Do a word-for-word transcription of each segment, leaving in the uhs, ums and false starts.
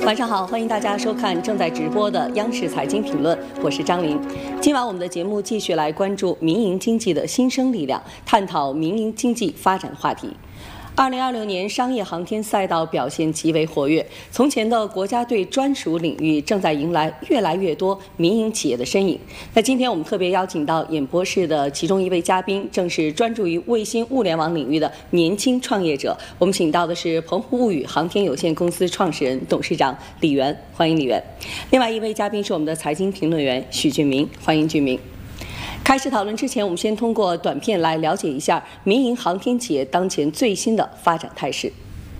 晚上好，欢迎大家收看正在直播的央视财经评论，我是张琳。今晚我们的节目继续来关注民营经济的新生力量，探讨民营经济发展话题。二零二六年商业航天赛道表现极为活跃，从前的国家队专属领域正在迎来越来越多民营企业的身影。那今天我们特别邀请到演播室的其中一位嘉宾，正是专注于卫星物联网领域的年轻创业者。我们请到的是澎湖物语航天有限公司创始人、董事长李源，欢迎李源。另外一位嘉宾是我们的财经评论员许俊明，欢迎俊明。开始讨论之前，我们先通过短片来了解一下民营航天企业当前最新的发展态势。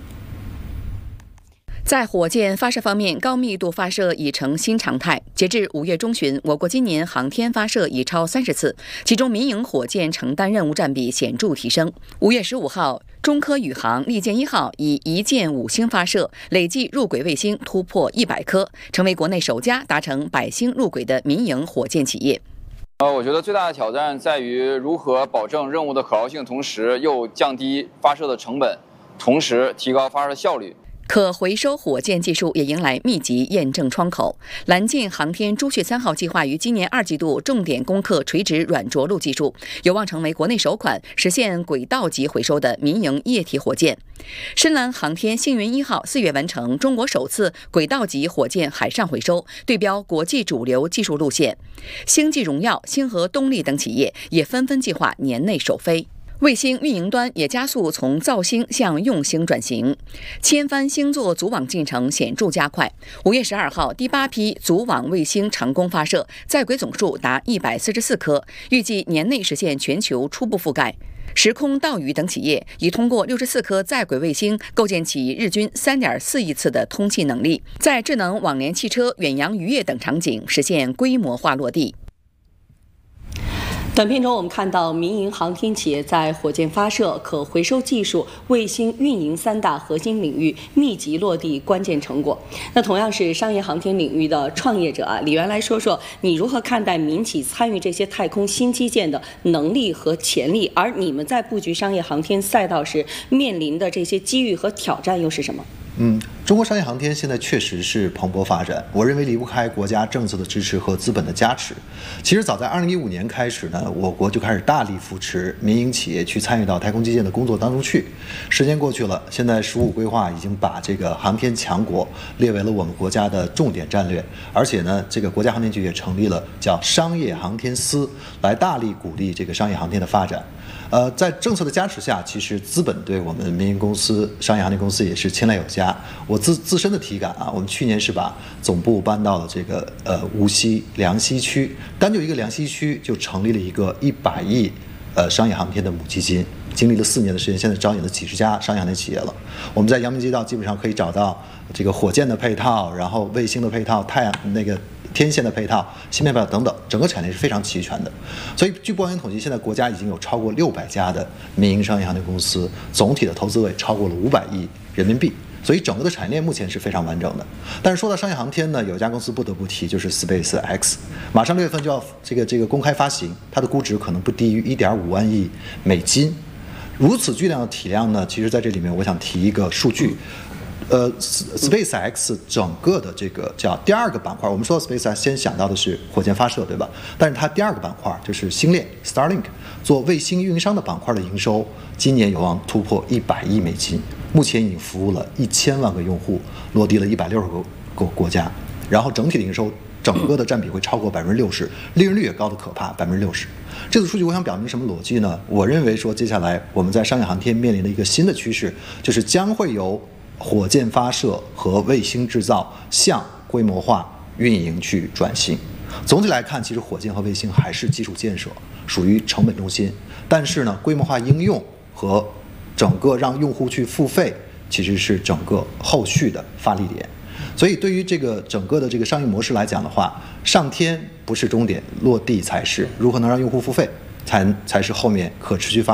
在火箭发射方面，高密度发射已成新常态。截至五月中旬，我国今年航天发射已超三十次，其中民营火箭承担任务占比显著提升。五月十五号，中科宇航利剑一号以一箭五星发射，累计入轨卫星突破一百颗，成为国内首家达成百星入轨的民营火箭企业。 呃，我觉得最大的挑战在于如何保证任务的可靠性，同时又降低发射的成本，同时提高发射的效率。 可回收火箭技术也迎来密集验证窗口。蓝箭航天朱雀三号计划于今年二季度重点攻克垂直软着陆技术，有望成为国内首款实现轨道级回收的民营液体火箭。深蓝航天星云一号四月完成中国首次轨道级火箭海上回收，对标国际主流技术路线。星际荣耀、星河动力等企业也纷纷计划年内首飞。卫星运营端也加速从造星向用星转型，千帆星座组网进程显著加快。五月十二号，第八批组网卫星成功发射，在轨总数达一百四十四颗，预计年内实现全球初步覆盖。时空道宇等企业已通过六十四颗在轨卫星构建起日均三点四亿次的通信能力，在智能网联汽车、远洋渔业等场景实现规模化落地。 短片中，我们看到民营航天企业在火箭发射、可回收技术、卫星运营三大核心领域密集落地关键成果。那同样是商业航天领域的创业者啊，李源来说说你如何看待民企参与这些太空新基建的能力和潜力，而你们在布局商业航天赛道时面临的这些机遇和挑战又是什么？ 嗯，中国商业航天现在确实是蓬勃发展，我认为离不开国家政策的支持和资本的加持。其实早在二零一五年开始呢，我国就开始大力扶持民营企业去参与到太空基建的工作当中去。时间过去了，现在“十五”规划已经把这个航天强国列为了我们国家的重点战略，而且呢，这个国家航天局也成立了叫商业航天司，来大力鼓励这个商业航天的发展。呃，在政策的加持下，其实资本对我们民营公司、商业航天公司也是青睐有加。我自自身的体感啊，我们去年是把总部搬到了这个呃无锡梁溪区，单就一个梁溪区就成立了一个一百亿呃商业航天的母基金。经历了四年的时间，现在招引了几十家商业航天企业了。我们在阳明街道基本上可以找到这个火箭的配套，然后卫星的配套、太阳那个天线的配套、芯片配套等等，整个产业是非常齐全的。所以据官员统计，现在国家已经有超过六百家的民营商业航天公司，总体的投资额超过了五百亿人民币。所以整个的产业链目前是非常完整的。但是说到商业航天呢，有一家公司不得不提，就是 SpaceX， 马上六月份就要这个这个公开发行，它的估值可能不低于一点五万亿美金。如此巨量的体量呢，其实在这里面我想提一个数据。呃 ，SpaceX 整个的这个叫第二个板块，我们说 SpaceX 先想到的是火箭发射，对吧？但是它第二个板块就是星链 Starlink 做卫星运营商的板块的营收，今年有望突破一百亿美金。目前已经服务了一千万个用户，落地了一百六十个国国家，然后整体的营收整个的占比会超过百分之六十，利润率也高的可怕，百分之六十。这组数据我想表明什么逻辑呢？我认为说接下来我们在商业航天面临的一个新的趋势，就是将会由火箭发射和卫星制造向规模化运营去转型。总体来看，其实火箭和卫星还是基础建设，属于成本中心，但是呢，规模化应用和整个让用户去付费，其实是整个后续的发力点。所以对于这个整个的这个商业模式来讲的话，上天不是终点，落地才是。如何能让用户付费，才才是后面可持续发展